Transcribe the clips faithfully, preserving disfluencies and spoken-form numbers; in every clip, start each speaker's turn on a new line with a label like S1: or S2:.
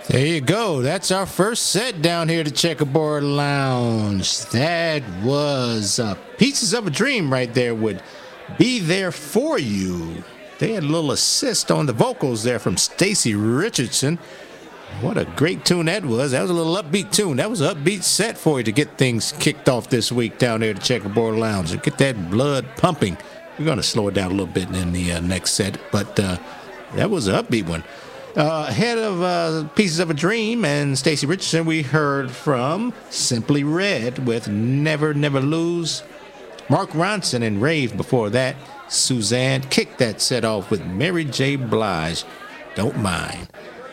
S1: There you go. That's our first set down here at the Checkerboard Lounge. That was uh, Pieces of a Dream right there with Be There For You. They had a little assist on the vocals there from Stacy Richardson. What a great tune that was. That was a little upbeat tune. That was an upbeat set for you to get things kicked off this week down there at the Checkerboard Lounge and get that blood pumping. We're going to slow it down a little bit in the uh, next set, but uh, that was an upbeat one. Uh, ahead of uh, Pieces of a Dream and Stacy Richardson, we heard from Simply Red with Never Never Lose. Mark Ronson and Rave before that. Suzanne kicked that set off with Mary J. Blige, Don't Mind.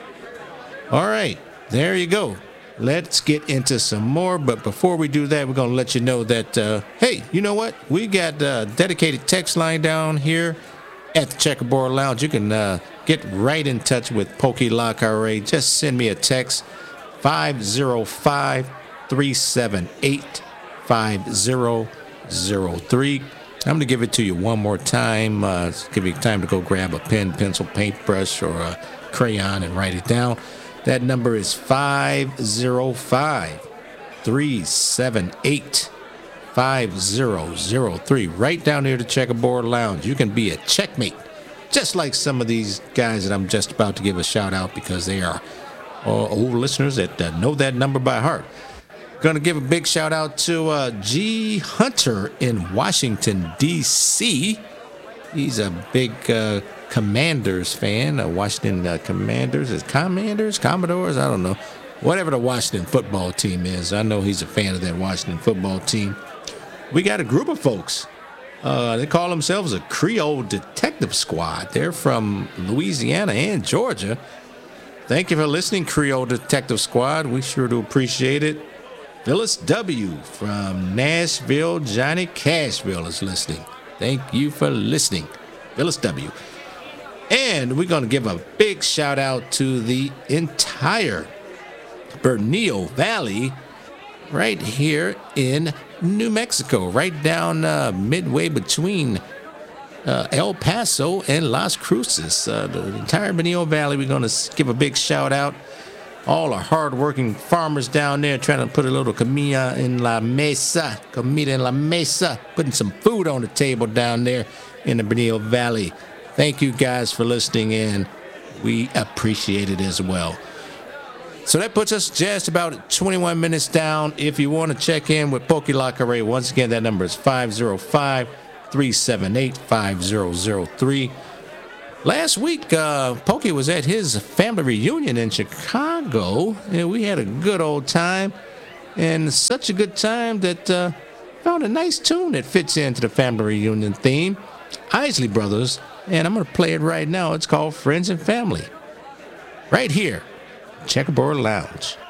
S1: All right, there you go. Let's get into some more, but before we do that, we're going to let you know that, uh, hey, you know what? We got a dedicated text line down here at the Checkerboard Lounge. You can uh, get right in touch with Pokey Lock R A. Just send me a text, five zero five, three seven eight, five zero zero three. I'm going to give it to you one more time. Uh, give you time to go grab a pen, pencil, paintbrush, or a crayon and write it down. That number is five zero five, three seven eight, five zero zero three. Right down here to Checkerboard Lounge. You can be a checkmate, just like some of these guys that I'm just about to give a shout out because they are uh, old listeners that uh, know that number by heart. Going to give a big shout out to uh, G. Hunter in Washington, D C He's a big uh, Commanders fan. Uh, Washington uh, Commanders is Commanders, Commodores, I don't know. Whatever the Washington football team is. I know he's a fan of that Washington football team. We got a group of folks. Uh, they call themselves a Creole Detective Squad. They're from Louisiana and Georgia. Thank you for listening, Creole Detective Squad. We sure do appreciate it. Phyllis W. from Nashville, Johnny Cashville is listening. Thank you for listening, Phyllis W. And we're going to give a big shout out to the entire Bernalillo Valley right here in New Mexico, right down uh, midway between uh, El Paso and Las Cruces. Uh, the entire Bernalillo Valley, we're going to give a big shout out. All our hardworking farmers down there trying to put a little comida en la mesa, comida en la mesa, putting some food on the table down there in the Bernalillo Valley. Thank you guys for listening in. We appreciate it as well. So that puts us just about twenty-one minutes down. If you want to check in with Pokey Lock Array, once again, that number is five zero five, three seven eight, five zero zero three. Last week, uh, Pokey was at his family reunion in Chicago, and we had a good old time, and such a good time that uh, found a nice tune that fits into the family reunion theme, Isley Brothers, and I'm going to play it right now. It's called Friends and Family, right here, Checkerboard Lounge.